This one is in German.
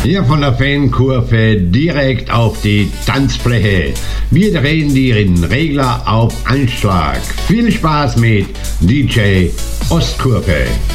Hier von der Fankurve direkt auf die Tanzfläche. Wir drehen den Regler auf Anschlag. Viel Spaß mit DJ Ostkurve.